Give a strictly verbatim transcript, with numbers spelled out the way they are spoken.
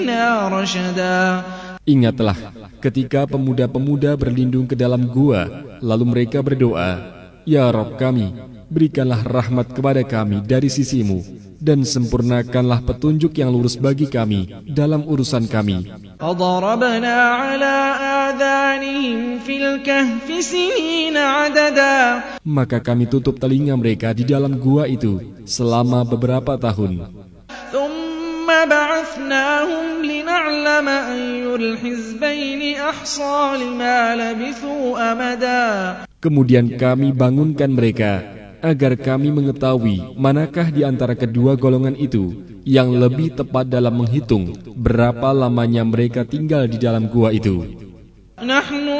Ingatlah ketika pemuda-pemuda berlindung ke dalam gua, lalu mereka berdoa, Ya Rabb kami, berikanlah rahmat kepada kami dari sisimu, dan sempurnakanlah petunjuk yang lurus bagi kami dalam urusan kami. Maka kami tutup telinga mereka di dalam gua itu selama beberapa tahun. Kemudian kami bangunkan mereka agar kami mengetahui manakah di antara kedua golongan itu yang lebih tepat dalam menghitung berapa lamanya mereka tinggal di dalam gua itu.